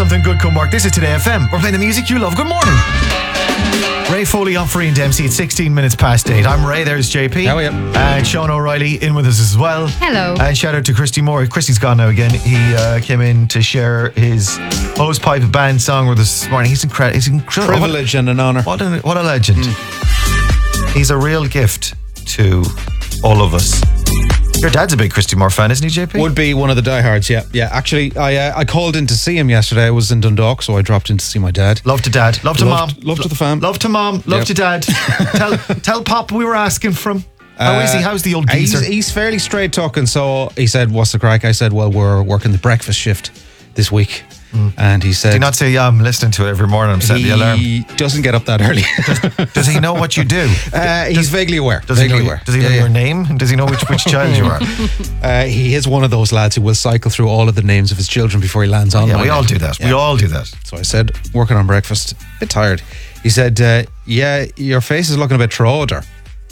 something good come work. This is Today FM. We're playing the music you love. Good morning. Ray Foley on Free and Dempsey at 16 minutes past 8. I'm Ray, there's JP. How are you? And Sean O'Reilly in with us as well. Hello. And shout out to Christy Moore. Christy's gone now again. He came in to share his Hosepipe band song with us this morning. He's incredible. Privilege and an honour. What a legend. He's a real gift to all of us. Your dad's a big Christy Moore fan, isn't he, JP? Would be one of the diehards, yeah. Actually, I called in to see him yesterday. I was in Dundalk, so I dropped in to see my dad. Love to dad. Love to mom. Love to the fam. Love to mom. Love to dad. tell Pop we were asking for him. How is he? How's the old geezer? He's fairly straight talking. So he said, "What's the crack?" I said, "Well, we're working the breakfast shift this week." And he said, "Do you not say, yeah, I'm listening to it every morning, I'm setting the alarm." He doesn't get up that early. Does he know what you do? He's vaguely aware. Does he know your name? Does he know which child you are? He is one of those lads who will cycle through all of the names of his children before he lands on. Yeah, we all do that. Yeah. We all do that. So I said, working on breakfast, a bit tired. He said, yeah, your face is looking a bit Troder.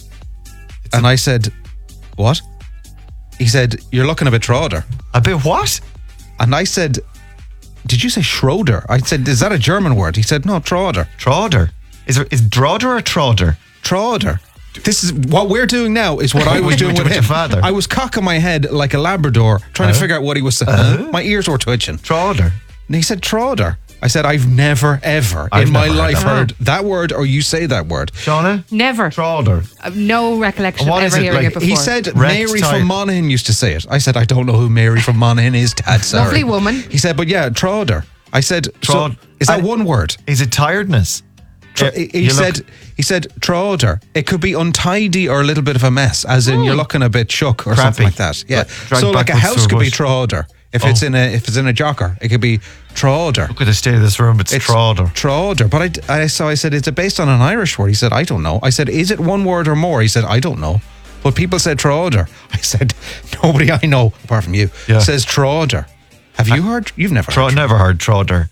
And I said, what? He said, you're looking a bit Troder. A bit what? And I said, did you say Schroeder? I said, is that a German word? He said, no, Troder. Troder? Is Droder or Troder? Troder. This is what we're doing now. Is what I was doing with him. Your father. I was cocking my head like a Labrador, trying to figure out what he was saying. My ears were twitching. Troder. And he said, Troder. I said, I've never, ever in my life heard that word or you say that word. Shauna? Never. Troder. No recollection of ever hearing it before. He said Mary from Monaghan used to say it. I said, I don't know who Mary from Monaghan is, Dad. Sorry. Lovely woman. He said, but yeah, Troder. I said, so, is that one word? Is it tiredness? He said, Troder. It could be untidy or a little bit of a mess, as in you're looking a bit shook or something like that. Yeah. So like a house could be Troder. If it's in a jocker, it could be Troder. Look at the state of this room. It's Troder. Troder. But I said, is it based on an Irish word? He said, I don't know. I said, is it one word or more? He said, I don't know. But people said Troder. I said, nobody I know, apart from you, says Troder. Have you heard? You've never heard. Never heard Troder.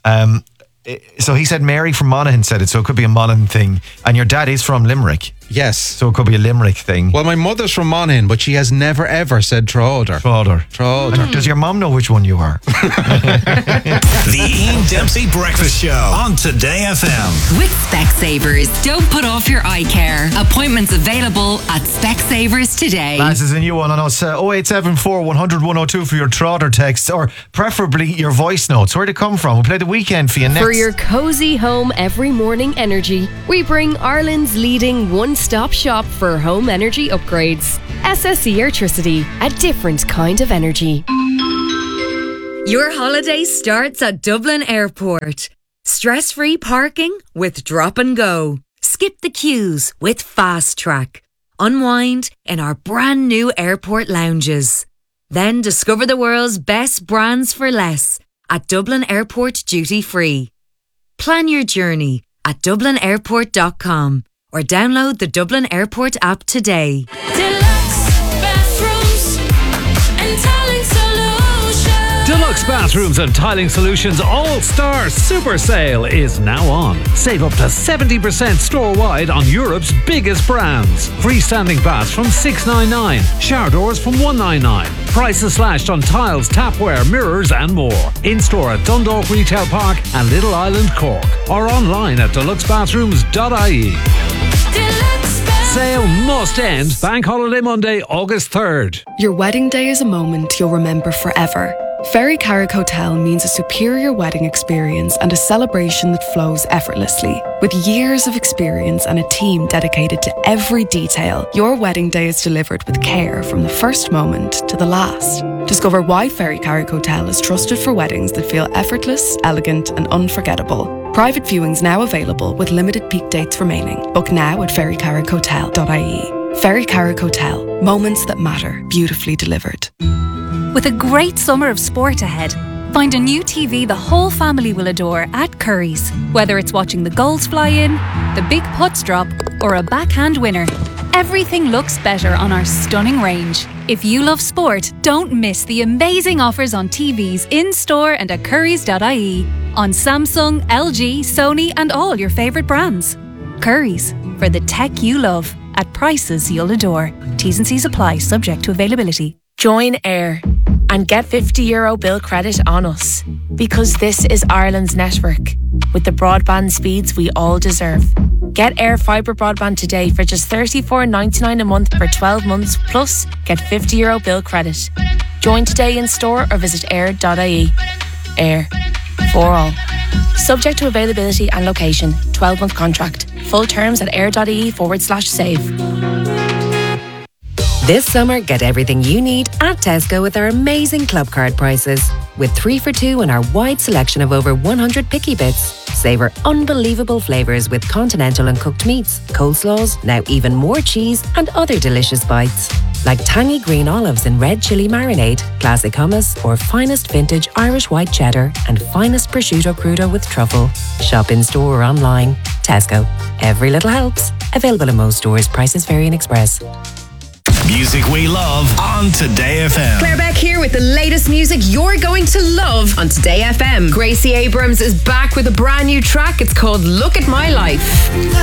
So he said Mary from Monaghan said it, so it could be a Monaghan thing. And your dad is from Limerick. Yes. So it could be a Limerick thing. Well, my mother's from Monaghan, but she has never ever said Troder. Troder. Does your mum know which one you are? The Ian Dempsey Breakfast Show on Today FM. With Specsavers, don't put off your eye care. Appointments available at Specsavers today. Lads, is a new one on us. 0874 100 102 for your Troder texts, or preferably your voice notes. Where'd it come from? We'll play the weekend for you next. For your cozy home every morning energy, we bring Ireland's leading one-stop shop for home energy upgrades. SSE Airtricity, a different kind of energy. Your holiday starts at Dublin Airport. Stress-free parking with Drop and Go. Skip the queues with Fast Track. Unwind in our brand new airport lounges. Then discover the world's best brands for less at Dublin Airport Duty Free. Plan your journey at dublinairport.com or download the Dublin Airport app today. Deluxe Bathrooms and Tiling Solutions All-Star Super Sale is now on. Save up to 70% store-wide on Europe's biggest brands. Freestanding baths from $699, shower doors from $199. Prices slashed on tiles, tapware, mirrors and more. In-store at Dundalk Retail Park and Little Island, Cork. Or online at deluxebathrooms.ie. Sale must end Bank Holiday Monday, August 3rd. Your wedding day is a moment you'll remember forever. Ferry Carrick Hotel means a superior wedding experience and a celebration that flows effortlessly. With years of experience and a team dedicated to every detail, your wedding day is delivered with care from the first moment to the last. Discover why Ferry Carrick Hotel is trusted for weddings that feel effortless, elegant and unforgettable. Private viewings now available with limited peak dates remaining. Book now at ferrycarrickhotel.ie. Ferry Carrick Hotel. Moments that matter, beautifully delivered. With a great summer of sport ahead, find a new TV the whole family will adore at Curry's. Whether it's watching the goals fly in, the big putts drop, or a backhand winner, everything looks better on our stunning range. If you love sport, don't miss the amazing offers on TVs in-store and at currys.ie on Samsung, LG, Sony and all your favourite brands. Curry's, for the tech you love, at prices you'll adore. T's and C's apply, subject to availability. Join Air. and get €50 bill credit on us. Because this is Ireland's network, with the broadband speeds we all deserve. Get Air Fibre broadband today for just $34.99 a month for 12 months, plus get €50 bill credit. Join today in store or visit air.ie. Air. For all. Subject to availability and location. 12-month contract. Full terms at air.ie/save. This summer, get everything you need at Tesco with our amazing club card prices. With 3 for $2 and our wide selection of over 100 picky bits. Savour unbelievable flavours with continental and cooked meats, coleslaws, now even more cheese and other delicious bites. Like tangy green olives in red chilli marinade, classic hummus, or finest vintage Irish white cheddar and finest prosciutto crudo with truffle. Shop in store or online. Tesco. Every little helps. Available in most stores. Prices vary in Express. Music we love on Today FM. Claire Beck here with the latest music you're going to love on Today FM. Gracie Abrams is back with a brand new track. It's called Look at My Life.